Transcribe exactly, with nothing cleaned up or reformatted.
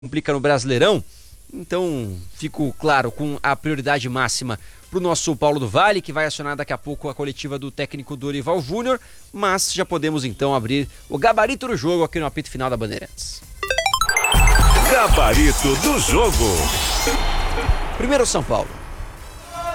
complica no Brasileirão, então fico claro com a prioridade máxima para o nosso Paulo do Vale, que vai acionar daqui a pouco a coletiva do técnico Dorival Júnior, mas já podemos então abrir o gabarito do jogo aqui no apito final da Bandeirantes. Gabarito do jogo. Primeiro São Paulo.